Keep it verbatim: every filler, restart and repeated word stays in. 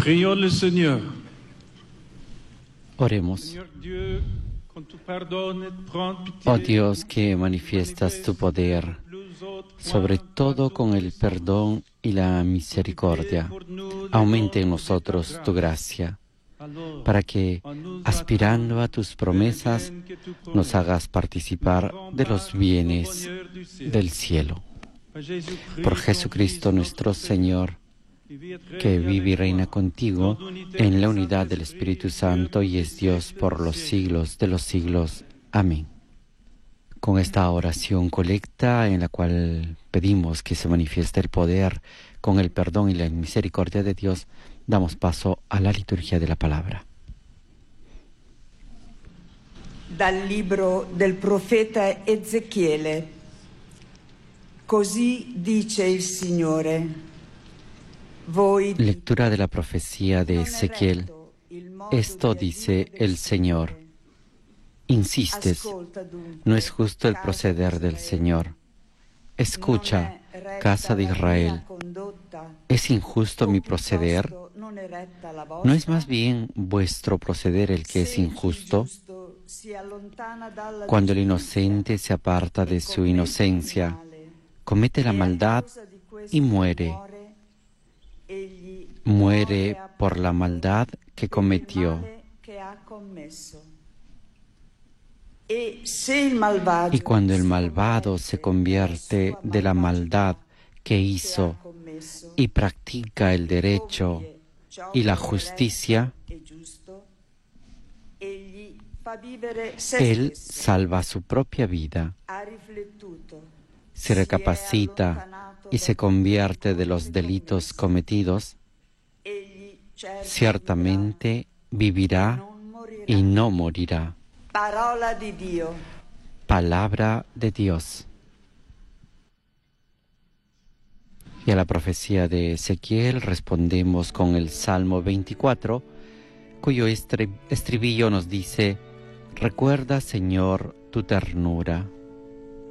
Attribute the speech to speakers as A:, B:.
A: Prions le Seigneur.
B: Oremos. Oh Dios, que manifiestas tu poder, sobre todo con el perdón y la misericordia, aumente en nosotros tu gracia, para que, aspirando a tus promesas, nos hagas participar de los bienes del cielo. Por Jesucristo nuestro Señor, que vive y reina contigo en la unidad del Espíritu Santo y es Dios por los siglos de los siglos. Amén. Con esta oración colecta en la cual pedimos que se manifieste el poder con el perdón y la misericordia de Dios, damos paso a la liturgia de la palabra.
C: Dal libro del profeta Ezechiele. Così dice il Signore.
B: Lectura de la profecía de Ezequiel. Esto dice el Señor. Insistes, no es justo el proceder del Señor. Escucha, casa de Israel. ¿Es injusto mi proceder? ¿No es más bien vuestro proceder el que es injusto? Cuando el inocente se aparta de su inocencia, comete la maldad y muere. Muere por la maldad que cometió. Y cuando el malvado se convierte de la maldad que hizo y practica el derecho y la justicia, él salva su propia vida. Si recapacita y se convierte de los delitos cometidos, ciertamente vivirá y no morirá. Palabra de Dios. Y a la profecía de Ezequiel respondemos con el Salmo veinticuatro, cuyo estribillo nos dice: recuerda, Señor, tu ternura.